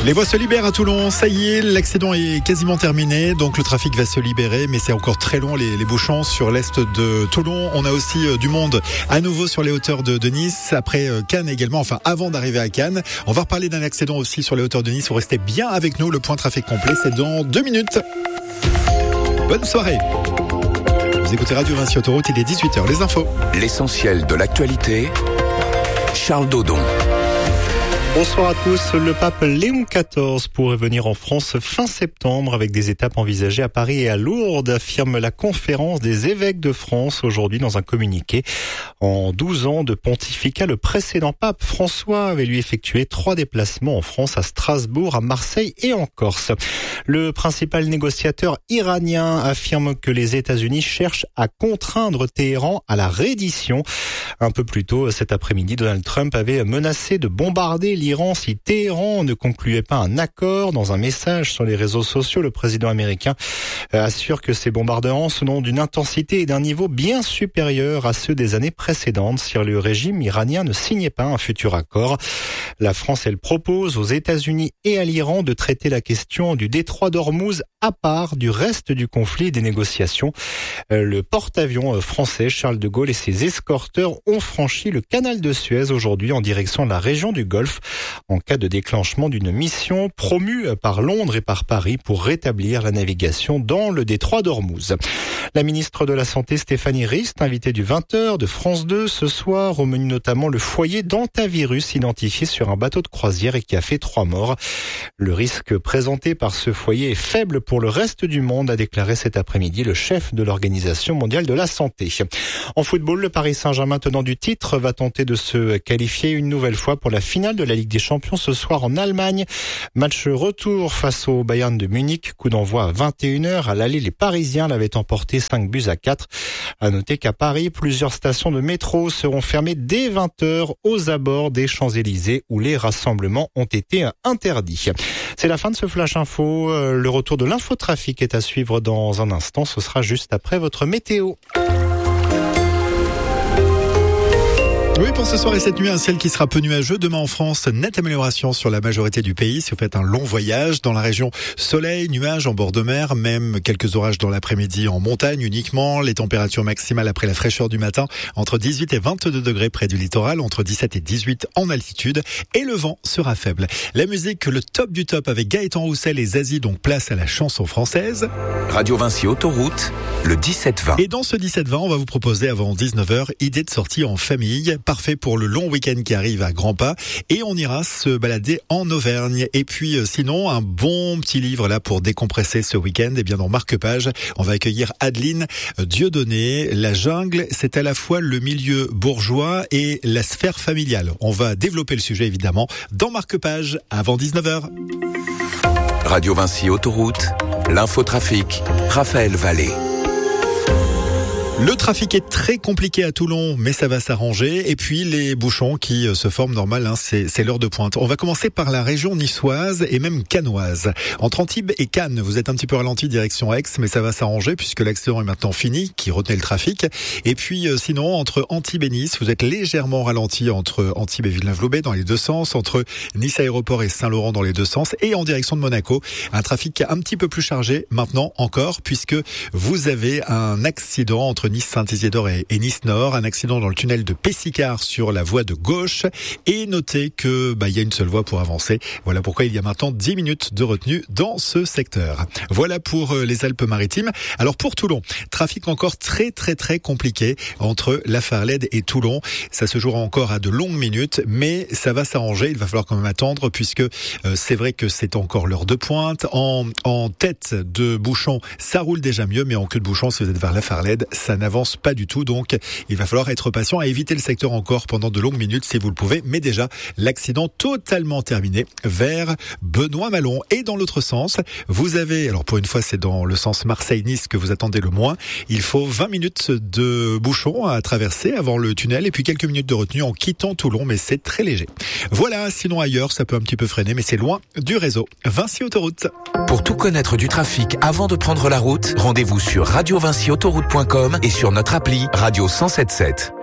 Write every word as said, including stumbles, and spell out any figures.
Les voies se libèrent à Toulon, ça y est, l'accident est quasiment terminé, donc le trafic va se libérer, mais c'est encore très long les, les bouchons sur l'est de Toulon. On a aussi euh, du monde à nouveau sur les hauteurs de, de Nice, après euh, Cannes également, enfin avant d'arriver à Cannes. On va reparler d'un accident aussi sur les hauteurs de Nice, vous restez bien avec nous, le point trafic complet c'est dans deux minutes. Bonne soirée. Vous écoutez Radio Vinci Autoroute, il est dix-huit heures, les infos. L'essentiel de l'actualité, Charles Dodon. Bonsoir à tous. Le pape Léon quatorze pourrait venir en France fin septembre avec des étapes envisagées à Paris et à Lourdes, affirme la conférence des évêques de France aujourd'hui dans un communiqué. En douze ans de pontificat, le précédent pape François avait lui effectué trois déplacements en France, à Strasbourg, à Marseille et en Corse. Le principal négociateur iranien affirme que les États-Unis cherchent à contraindre Téhéran à la reddition. Un peu plus tôt cet après-midi, Donald Trump avait menacé de bombarder l'Iran si Téhéran ne concluait pas un accord. Dans un message sur les réseaux sociaux, le président américain assure que ces bombardements seront d'une intensité et d'un niveau bien supérieur à ceux des années précédentes si le régime iranien ne signait pas un futur accord. La France, elle propose aux États-Unis et à l'Iran de traiter la question du détroit d'Ormuz à part du reste du conflit et des négociations. Le porte-avions français Charles de Gaulle et ses escorteurs ont franchi le canal de Suez aujourd'hui en direction de la région du Golfe en cas de déclenchement d'une mission promue par Londres et par Paris pour rétablir la navigation dans le détroit d'Ormuz. La ministre de la Santé Stéphanie Rist, invitée du vingt heures de France deux ce soir, au menu notamment le foyer d'hantavirus identifié sur un bateau de croisière et qui a fait trois morts. Le risque présenté par ce foyer est faible pour le reste du monde, a déclaré cet après-midi le chef de l'Organisation mondiale de la santé. En football, le Paris Saint-Germain, tenant du titre, va tenter de se qualifier une nouvelle fois pour la finale de la Ligue des Champions ce soir en Allemagne. Match retour face au Bayern de Munich. Coup d'envoi à vingt et une heures. À l'aller, les Parisiens l'avaient emporté cinq buts à quatre. À noter qu'à Paris, plusieurs stations de métro seront fermées dès vingt heures aux abords des Champs-Élysées où les rassemblements ont été interdits. C'est la fin de ce Flash Info. Le retour de l'infotrafic est à suivre dans un instant. Ce sera juste après votre météo. Oui, pour ce soir et cette nuit, un ciel qui sera peu nuageux. Demain en France, nette amélioration sur la majorité du pays. Si vous faites un long voyage dans la région, soleil, nuages en bord de mer, même quelques orages dans l'après-midi en montagne uniquement. Les températures maximales après la fraîcheur du matin, entre dix-huit et vingt-deux degrés près du littoral, entre dix-sept et dix-huit en altitude. Et le vent sera faible. La musique, le top du top avec Gaëtan Roussel et Zazie, donc place à la chanson française. Radio Vinci Autoroute, le dix-sept vingt. Et dans ce dix-sept vingt, on va vous proposer avant dix-neuf heures, idée de sortie en famille. Parfait pour le long week-end qui arrive à grands pas. Et on ira se balader en Auvergne. Et puis euh, sinon, un bon petit livre là pour décompresser ce week-end. Et bien dans Marque-Page, on va accueillir Adeline Dieudonné. La jungle, c'est à la fois le milieu bourgeois et la sphère familiale. On va développer le sujet évidemment dans Marque-Page avant dix-neuf heures. Radio Vinci Autoroute, l'infotrafic, Raphaël Vallée. Le trafic est très compliqué à Toulon, mais ça va s'arranger. Et puis les bouchons qui se forment normal, hein, c'est, c'est l'heure de pointe. On va commencer par la région niçoise et même cannoise. Entre Antibes et Cannes, vous êtes un petit peu ralenti direction Aix, mais ça va s'arranger puisque l'accident est maintenant fini, qui retenait le trafic. Et puis euh, sinon, entre Antibes et Nice, vous êtes légèrement ralenti entre Antibes et Villeneuve-Loubet dans les deux sens, entre Nice Aéroport et Saint-Laurent dans les deux sens, et en direction de Monaco. Un trafic un petit peu plus chargé maintenant encore, puisque vous avez un accident entre Nice Saint-Isidore et, et Nice Nord, un accident dans le tunnel de Pessicard sur la voie de gauche. Et notez que bah il y a une seule voie pour avancer. Voilà pourquoi il y a maintenant dix minutes de retenue dans ce secteur. Voilà pour euh, les Alpes-Maritimes. Alors pour Toulon, trafic encore très très très compliqué entre La Farlède et Toulon. Ça se jouera encore à de longues minutes, mais ça va s'arranger. Il va falloir quand même attendre puisque euh, c'est vrai que c'est encore l'heure de pointe. En, en tête de bouchon, ça roule déjà mieux, mais en queue de bouchon, si vous êtes vers La Farlède, ça n'avance pas du tout, donc il va falloir être patient à éviter le secteur encore pendant de longues minutes si vous le pouvez, mais déjà l'accident totalement terminé vers Benoît Malon. Et dans l'autre sens, vous avez, alors pour une fois c'est dans le sens Marseille-Nice que vous attendez le moins, il faut vingt minutes de bouchon à traverser avant le tunnel et puis quelques minutes de retenue en quittant Toulon, mais c'est très léger. Voilà, sinon ailleurs ça peut un petit peu freiner, mais c'est loin du réseau. Vinci Autoroute. Pour tout connaître du trafic avant de prendre la route, rendez-vous sur radio vinci autoroute point com et sur notre appli Radio cent soixante-dix-sept.